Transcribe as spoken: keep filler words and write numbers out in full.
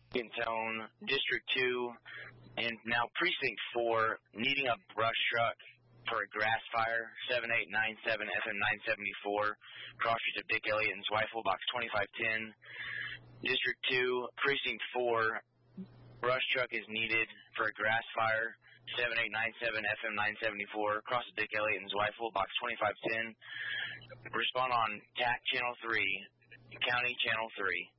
Tone, District two, and now Precinct four, needing a brush truck for a grass fire, seven eight nine seven F M nine seventy-four, cross streets of Dick Elliott and Zweifel, box twenty-five ten. District two, Precinct four, brush truck is needed for a grass fire, seven eight nine seven F M nine seventy-four, cross of Dick Elliott and Zweifel, box twenty-five ten. Respond on T A C Channel three, County Channel three.